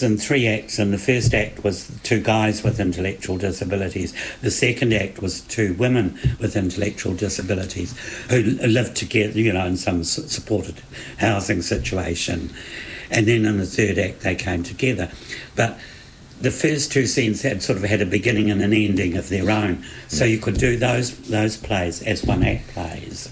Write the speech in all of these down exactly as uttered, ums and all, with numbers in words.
was in three acts, and the first act was two guys with intellectual disabilities. The second act was two women with intellectual disabilities who lived together, you know, in some supported housing situation. And then in the third act, they came together. But the first two scenes had sort of had a beginning and an ending of their own. So you could do those those plays as one-act plays.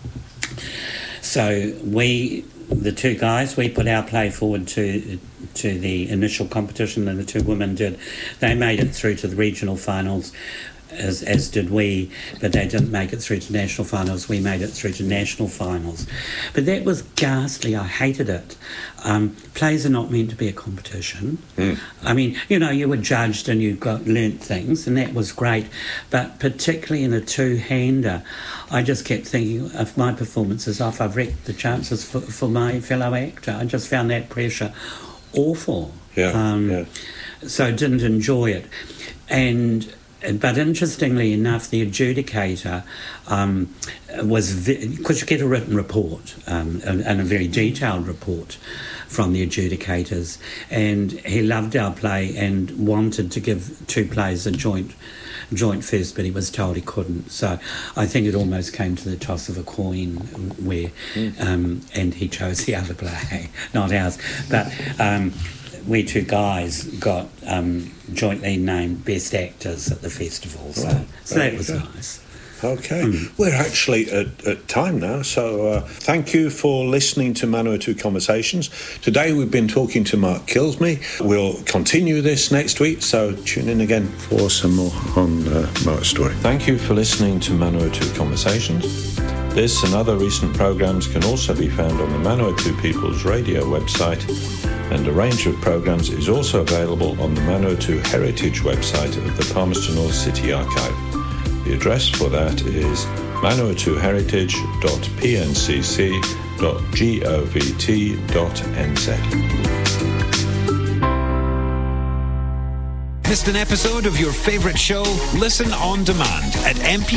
So we, the two guys, we put our play forward to to the initial competition, and the two women did. They made it through to the regional finals, as as did we, but they didn't make it through to national finals. We made it through to national finals. But that was ghastly. I hated it. Um, plays are not meant to be a competition. Mm. I mean, you know, you were judged and you got learnt things, and that was great. But particularly in a two-hander, I just kept thinking, if my performance is off, I've wrecked the chances for, for my fellow actor. I just found that pressure awful. Yeah, um, yeah. So didn't enjoy it. And but interestingly enough, the adjudicator um, was, because you get a written report um, and, and a very detailed report from the adjudicators, and he loved our play and wanted to give two plays a joint joint first, but he was told he couldn't. So I think it almost came to the toss of a coin where, mm. um, and he chose the other play, not ours. But um, we two guys got um, jointly named Best Actors at the festival, so, right. so that was go. nice. Okay, mm. we're actually at, at time now, so uh, thank you for listening to Manawatu Conversations. Today we've been talking to Mark Kilsby. We'll continue this next week, so tune in again for some more on uh, Mark's story. Thank you for listening to Manawatu Conversations. This and other recent programmes can also be found on the Manawatu People's Radio website, and a range of programmes is also available on the Manawatu Heritage website of the Palmerston North City Archive. The address for that is manawatu heritage dot p n c c dot govt dot n z. Missed an episode of your favourite show? Listen on demand at m p